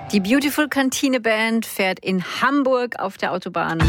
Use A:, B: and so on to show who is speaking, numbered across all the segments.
A: Die Beautiful Kantine Band fährt in Hamburg auf der Autobahn.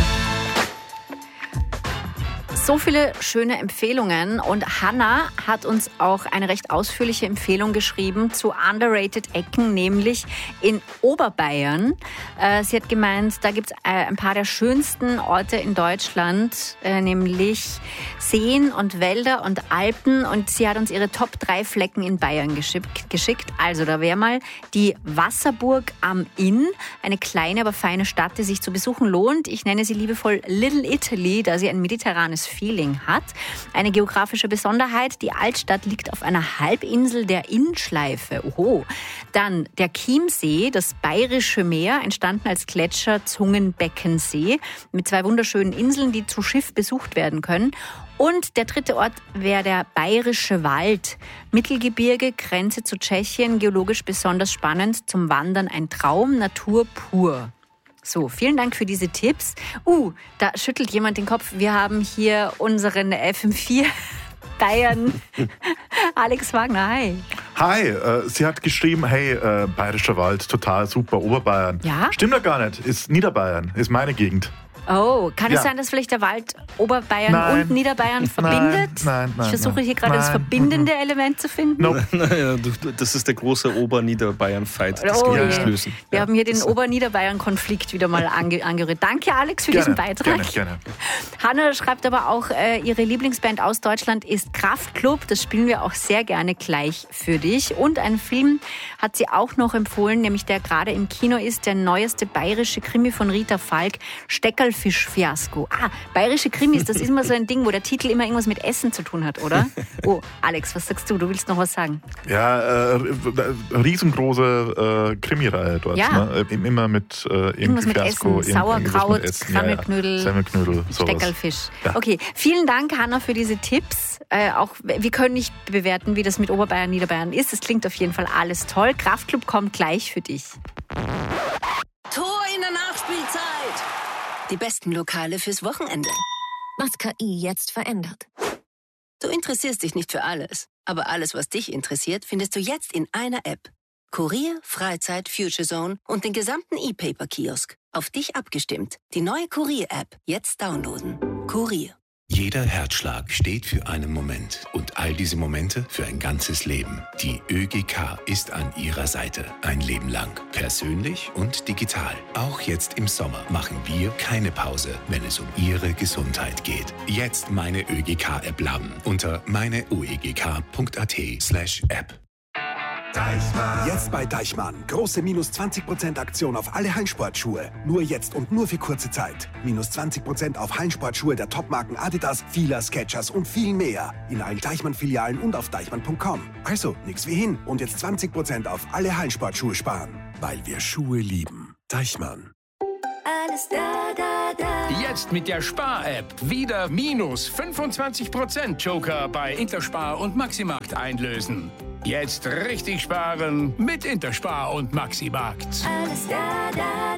A: So viele schöne Empfehlungen und Hanna hat uns auch eine recht ausführliche Empfehlung geschrieben zu underrated Ecken, nämlich in Oberbayern. Sie hat gemeint, da gibt es ein paar der schönsten Orte in Deutschland, nämlich Seen und Wälder und Alpen, und sie hat uns ihre Top 3 Flecken in Bayern geschickt. Also da wäre mal die Wasserburg am Inn, eine kleine, aber feine Stadt, die sich zu besuchen lohnt. Ich nenne sie liebevoll Little Italy, da sie ein mediterranes Feeling hat. Eine geografische Besonderheit, die Altstadt liegt auf einer Halbinsel der Innschleife. Oho. Dann der Chiemsee, das Bayerische Meer, entstanden als Gletscherzungenbeckensee mit 2 wunderschönen Inseln, die zu Schiff besucht werden können. Und der dritte Ort wäre der Bayerische Wald. Mittelgebirge, Grenze zu Tschechien, geologisch besonders spannend, zum Wandern ein Traum, Natur pur. So, vielen Dank für diese Tipps. Da schüttelt jemand den Kopf. Wir haben hier unseren FM4 Bayern, Alex Wagner. Hi.
B: Hi, sie hat geschrieben, hey, Bayerischer Wald, total super, Oberbayern.
A: Ja?
B: Stimmt doch gar nicht, ist Niederbayern, ist meine Gegend.
A: Oh, kann es sein, dass vielleicht der Wald Oberbayern und Niederbayern verbindet?
B: Nein.
A: Ich versuche hier gerade das verbindende Element zu finden.
B: Nope.
C: Naja, das ist der große Ober-Niederbayern-Fight. Das kann ich nicht lösen.
A: Wir haben hier den Ober-Niederbayern-Konflikt wieder mal angerührt. Danke, Alex, für diesen Beitrag.
B: Gerne.
A: Hanna schreibt aber auch, ihre Lieblingsband aus Deutschland ist Kraftklub. Das spielen wir auch sehr gerne gleich für dich. Und einen Film hat sie auch noch empfohlen, nämlich der gerade im Kino ist, der neueste bayerische Krimi von Rita Falk, Steckerlfisch-Fiasko. Bayerische Krimis, das ist immer so ein Ding, wo der Titel immer irgendwas mit Essen zu tun hat, oder? Oh, Alex, was sagst du? Du willst noch was sagen?
B: Ja, riesengroße Krimireihe dort.
A: Ja.
B: Ne? Immer mit
A: irgendwas mit
B: Fiasko,
A: Essen, Sauerkraut, Krammelknödel,
B: Semmelknödel,
A: Steckerlfisch.
B: Ja.
A: Okay, vielen Dank, Hanna, für diese Tipps. Auch wir können nicht bewerten, wie das mit Oberbayern, Niederbayern ist. Es klingt auf jeden Fall alles toll. Kraftklub kommt gleich für dich.
D: Tor in der Nachspielzeit. Die besten Lokale fürs Wochenende.
E: Was KI jetzt verändert.
D: Du interessierst dich nicht für alles, aber alles, was dich interessiert, findest du jetzt in einer App. Kurier, Freizeit, Future Zone und den gesamten E-Paper-Kiosk. Auf dich abgestimmt. Die neue Kurier-App. Jetzt downloaden. Kurier.
F: Jeder Herzschlag steht für einen Moment und all diese Momente für ein ganzes Leben. Die ÖGK ist an Ihrer Seite. Ein Leben lang. Persönlich und digital. Auch jetzt im Sommer machen wir keine Pause, wenn es um Ihre Gesundheit geht. Jetzt meine ÖGK-App laden unter meineuegk.at/App.
G: Jetzt bei Deichmann. Große minus 20% Aktion auf alle Hallensportschuhe. Nur jetzt und nur für kurze Zeit. Minus 20% auf Hallensportschuhe der Topmarken Adidas, Fila, Skechers und viel mehr. In allen Deichmann-Filialen und auf deichmann.com. Also, nix wie hin. Und jetzt 20% auf alle Hallensportschuhe sparen. Weil wir Schuhe lieben. Deichmann.
E: Alles da.
H: Jetzt mit der Spar-App wieder minus 25% Joker bei Interspar und Maximarkt einlösen. Jetzt richtig sparen mit Interspar und Maximarkt.
E: Alles da.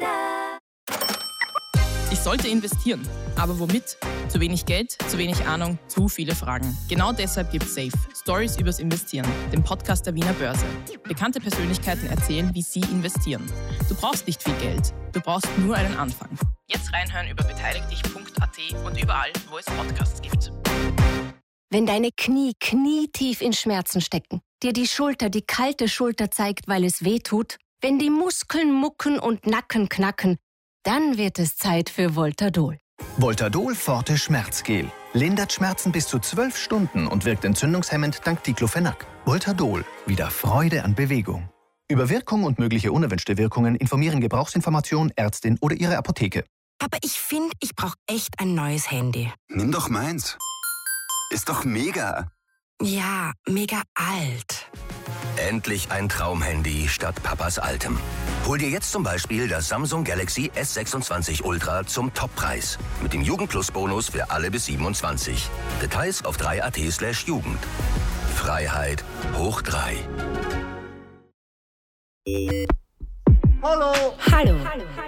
I: Ich sollte investieren. Aber womit? Zu wenig Geld, zu wenig Ahnung, zu viele Fragen. Genau deshalb gibt's Safe. Stories übers Investieren, den Podcast der Wiener Börse. Bekannte Persönlichkeiten erzählen, wie sie investieren. Du brauchst nicht viel Geld, du brauchst nur einen Anfang. Jetzt reinhören über beteiligdich.at und überall, wo es Podcasts gibt.
E: Wenn deine Knie knietief in Schmerzen stecken, dir die Schulter die kalte Schulter zeigt, weil es weh tut, wenn die Muskeln mucken und Nacken knacken, dann wird es Zeit für Voltadol.
J: Voltadol Forte Schmerzgel. Lindert Schmerzen bis zu 12 Stunden und wirkt entzündungshemmend dank Diclofenac. Voltadol. Wieder Freude an Bewegung. Über Wirkung und mögliche unerwünschte Wirkungen informieren Gebrauchsinformation, Ärztin oder Ihre Apotheke.
K: Aber ich finde, ich brauche echt ein neues Handy.
L: Nimm doch meins. Ist doch mega.
K: Ja, mega alt.
M: Endlich ein Traumhandy statt Papas altem. Hol dir jetzt zum Beispiel das Samsung Galaxy S26 Ultra zum Toppreis. Mit dem Jugend-Plus-Bonus für alle bis 27. Details auf 3.at/Jugend. Freiheit hoch 3.
E: Hallo.